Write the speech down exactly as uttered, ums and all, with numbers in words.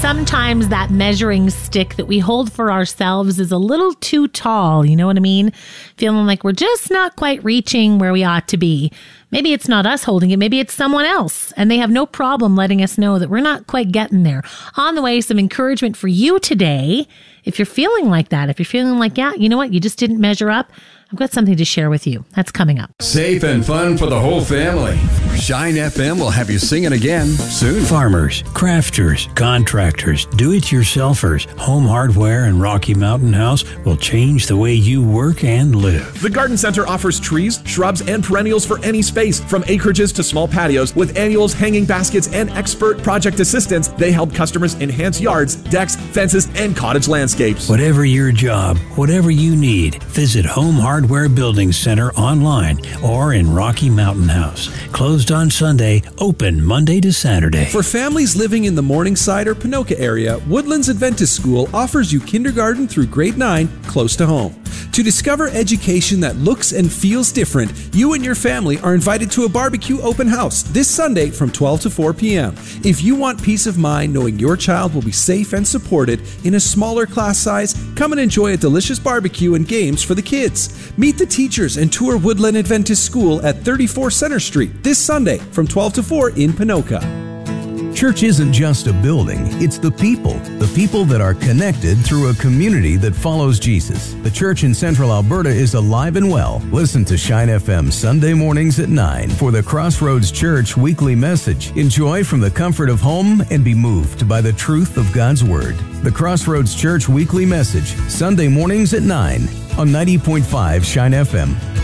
sometimes that measuring stick that we hold for ourselves is a little too tall. You know what I mean? Feeling like we're just not quite reaching where we ought to be. Maybe it's not us holding it. Maybe it's someone else. And they have no problem letting us know that we're not quite getting there. On the way, some encouragement for you today. If you're feeling like that, if you're feeling like, yeah, you know what? You just didn't measure up. I've got something to share with you. That's coming up. Safe and fun for the whole family. Shine F M will have you singing again soon. Farmers, crafters, contractors, do-it-yourselfers, Home Hardware and Rocky Mountain House will change the way you work and live. The Garden Center offers trees, shrubs, and perennials for any space, from acreages to small patios. With annuals, hanging baskets, and expert project assistance, they help customers enhance yards, decks, fences, and cottage landscapes. Whatever your job, whatever you need, visit Home Hardware Building Center online or in Rocky Mountain House. Closed on Sunday, open Monday to Saturday. For families living in the Morningside or Ponoka area, Woodlands Adventist School offers you kindergarten through grade nine close to home. To discover education that looks and feels different, you and your family are invited to a barbecue open house this Sunday from twelve to four p.m. If you want peace of mind knowing your child will be safe and supported in a smaller class size, come and enjoy a delicious barbecue and games for the kids. Meet the teachers and tour Woodland Adventist School at thirty-four Center Street this Sunday from twelve to four in Ponoka. Church isn't just a building, it's the people. The people that are connected through a community that follows Jesus. The church in Central Alberta is alive and well. Listen to Shine F M Sunday mornings at nine for the Crossroads Church weekly message. Enjoy from the comfort of home and be moved by the truth of God's Word. The Crossroads Church weekly message, Sunday mornings at nine on ninety point five Shine F M.